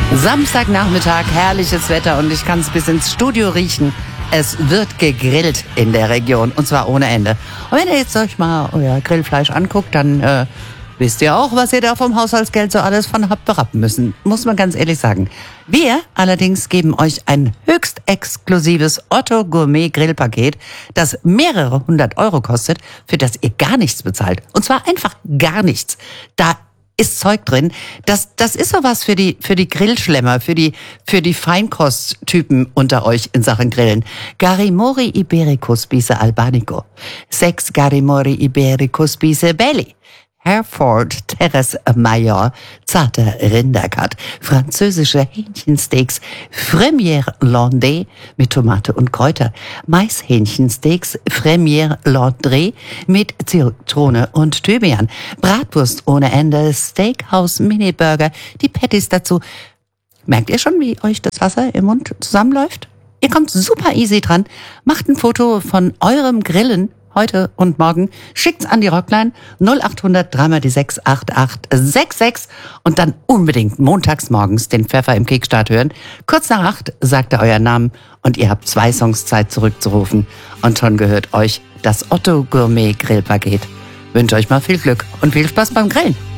Samstagnachmittag, herrliches Wetter und ich kann es bis ins Studio riechen. Es wird gegrillt in der Region und zwar ohne Ende. Und wenn ihr jetzt euch mal euer Grillfleisch anguckt, dann wisst ihr auch, was ihr da vom Haushaltsgeld so alles von habt berappen müssen. Muss man ganz ehrlich sagen. Wir allerdings geben euch ein höchst exklusives Otto Gourmet Grillpaket, das mehrere 100 € kostet, für das ihr gar nichts bezahlt. Und zwar einfach gar nichts. Da ist Zeug drin. Das ist sowas für die Grillschlemmer, für die Feinkosttypen unter euch in Sachen Grillen. Garimori Iberico Spise Albanico, 6 Garimori Iberico Spise Belli, Hereford Terrace Mayor, zarter Rindercut, französische Hähnchensteaks, Fremière Landais mit Tomate und Kräuter, Maishähnchensteaks, Fremière Landais mit Zitrone und Thymian, Bratwurst ohne Ende, Steakhouse Mini Burger, die Patties dazu. Merkt ihr schon, wie euch das Wasser im Mund zusammenläuft? Ihr kommt super easy dran, macht ein Foto von eurem Grillen heute und morgen, schickt's an die Rockline 0800 3 die 6 8866 und dann unbedingt montags morgens den Pfeffer im Kickstart hören. Kurz nach 8 sagt er euren Namen und ihr habt 2 Songs Zeit zurückzurufen und schon gehört euch das Otto Gourmet Grillpaket. Wünsche euch mal viel Glück und viel Spaß beim Grillen.